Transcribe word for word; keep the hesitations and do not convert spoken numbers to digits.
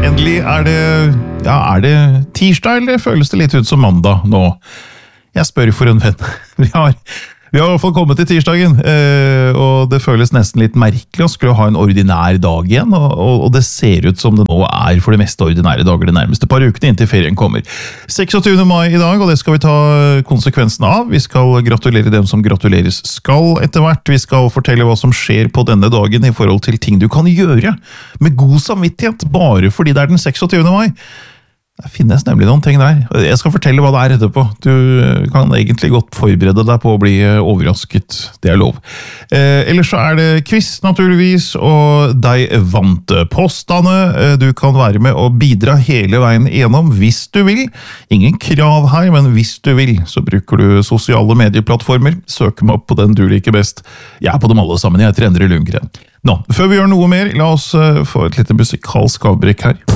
Endelig er det, ja, er det tirsdag, eller føles det litt ut som mandag nå? Jeg spør for en venn. Vi har, vi har i hvert fall kommet til tirsdagen, eh, og det føles nesten litt merkelig å skulle ha en ordinær dag igjen, og, og, og det ser ut som det nå er for det meste ordinære dager de nærmeste par ukene inntil ferien kommer. seksogtyvende mai i dag, og det skal vi ta konsekvensen av. Vi skal gratulere dem som gratuleres skal etter hvert. Vi skal fortelle hva som skjer på denne dagen i forhold til ting du kan gjøre med god samvittighet, bare fordi det er den seksogtyvende mai. Det finnes nemlig noen ting der. Jeg skal fortelle hva det er etterpå. Du kan egentlig godt forberede deg på å bli overrasket. Det er lov. Eh, ellers så er det quiz, naturligvis, og deg vant påstande. Eh, du kan være med og bidra hele veien igjennom hvis du vil. Ingen krav her, men hvis du vil, så bruker du sosiale medieplattformer. Søk meg opp på den du liker best. Jeg er på dem alle sammen. Jeg heter Endre Lundgren. Nå, før vi gjør noe mer, la oss få et lite musikalsk avbrekk her.